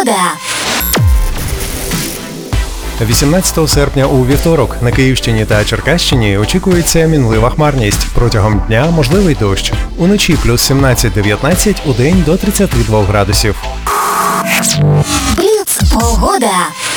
погода. 18 серпня у вівторок на Київщині та Черкащині очікується мінлива хмарність. Протягом дня можливий дощ. Уночі плюс 17-19, удень до 32 градусів. Бліц погода.